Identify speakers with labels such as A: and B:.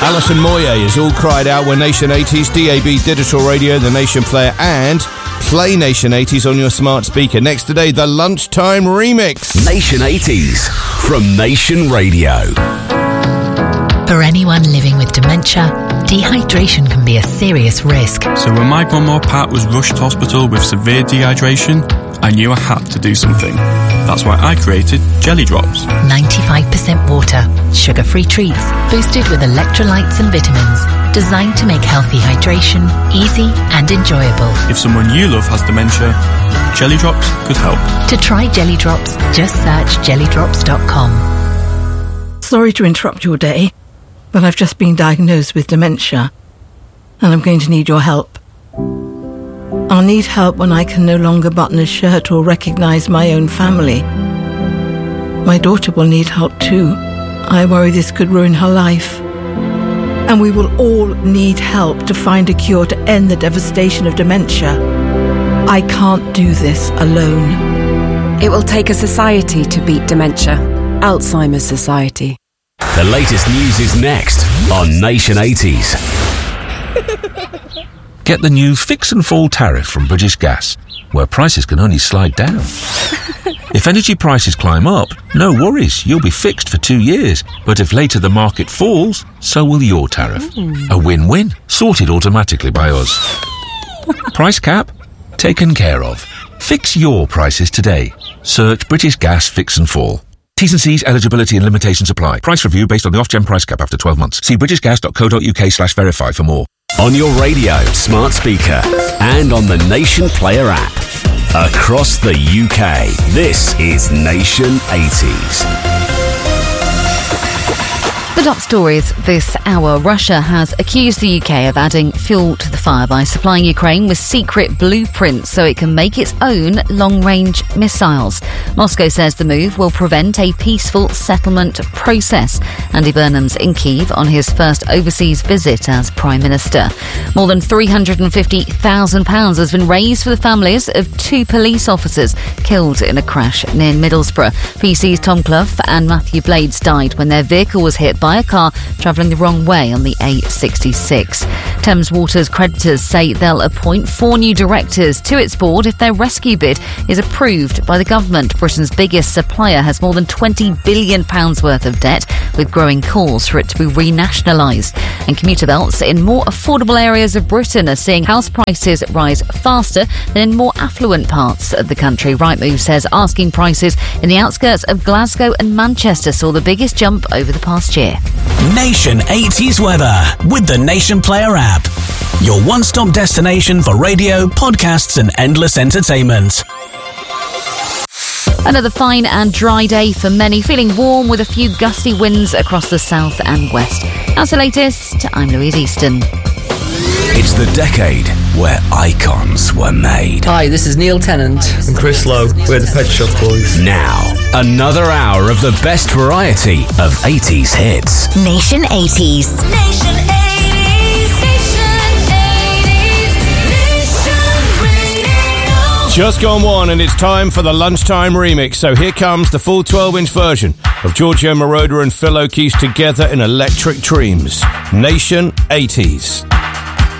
A: Alison Moyet is All Cried Out when Nation 80s, DAB Digital Radio, the Nation Player, and play Nation 80s on your smart speaker. Next today, the Lunchtime Remix.
B: Nation 80s from Nation Radio.
C: For anyone living with dementia, dehydration can be a serious risk.
D: So when my grandma Pat was rushed to hospital with severe dehydration, I knew I had to do something. That's why I created Jelly Drops.
C: 95% water, sugar-free treats, boosted with electrolytes and vitamins, designed to make healthy hydration easy and enjoyable.
D: If someone you love has dementia, Jelly Drops could help.
C: To try Jelly Drops, just search jellydrops.com.
E: Sorry to interrupt your day, but I've just been diagnosed with dementia, and I'm going to need your help. I'll need help when I can no longer button a shirt or recognise my own family. My daughter will need help too. I worry this could ruin her life. And we will all need help to find a cure to end the devastation of dementia. I can't do this alone.
F: It will take a society to beat dementia. Alzheimer's Society.
B: The latest news is next on Nation 80s.
G: Get the new Fix and Fall tariff from British Gas, where prices can only slide down. If energy prices climb up, no worries, you'll be fixed for 2 years. But if later the market falls, so will your tariff. A win-win, sorted automatically by us. Price cap? Taken care of. Fix your prices today. Search British Gas Fix and Fall. T's and C's, eligibility and limitations apply. Price review based on the off-gen price cap after 12 months. See britishgas.co.uk/verify for more.
B: On your radio, smart speaker, and on the Nation Player app. Across the UK, this is Nation 80s.
H: The top stories this hour. Russia has accused the UK of adding fuel to the fire by supplying Ukraine with secret blueprints so it can make its own long-range missiles. Moscow says the move will prevent a peaceful settlement process. Andy Burnham's in Kyiv on his first overseas visit as Prime Minister. More than £350,000 has been raised for the families of 2 police officers killed in a crash near Middlesbrough. PC's Tom Clough and Matthew Blades died when their vehicle was hit by a car travelling the wrong way on the A66. Thames Water's creditors say they'll appoint 4 new directors to its board if their rescue bid is approved by the government. Britain's biggest supplier has more than £20 billion worth of debt, with growing calls for it to be renationalised. And commuter belts in more affordable areas of Britain are seeing house prices rise faster than in more affluent parts of the country. Rightmove says asking prices in the outskirts of Glasgow and Manchester saw the biggest jump over the past year.
I: Nation 80s weather with the Nation Player app. Your one-stop destination for radio, podcasts and endless entertainment.
H: Another fine and dry day for many, feeling warm with a few gusty winds across the south and west. That's the latest. I'm Louise Easton.
B: It's the decade where icons were made.
J: Hi, this is Neil Tennant
K: and Chris Lowe. We're the Pet Shop Boys.
B: Now, another hour of the best variety of 80s hits.
C: Nation 80s.
L: Nation 80s. Nation 80s. Nation Radio.
A: Just gone 1 and it's time for the Lunchtime Remix. So here comes the full 12-inch version of Giorgio Moroder and Phil O'Keefe together in Electric Dreams. Nation 80s.